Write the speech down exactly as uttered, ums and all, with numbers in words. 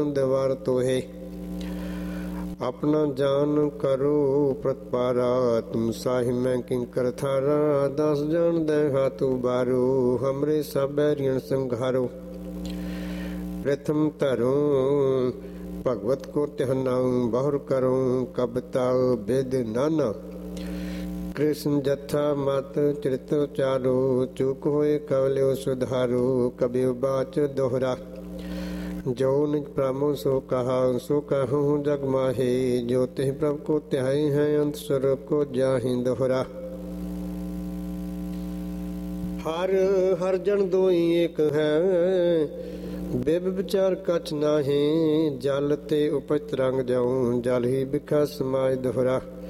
दवार तोहे। अपना जान करो प्रतपारा, तुम साहि मैं किंकर थारा। दस जान दे हाथू बारो, हमरे सब बैरियन संघारो। प्रथम धरो भगवत को त्यहनाऊं, बहुर करूं कब ताऊ बेद नाना। कृष्ण जथा मत चरित चारो, चूक होए कवल्यो सुधारो। कबि बाच दोहरा, जो निज प्रभु सो कहा, सो कहूँ जग माहे। जो तिह प्रभु को त्याई है, अंत स्वरूप को जाहि दोहरा। हर हर जन दोई एक है, बिब विचार कछ नाहि। जल ते उपज तरंग जाऊं, जल ही बिखा समाज दोहरा।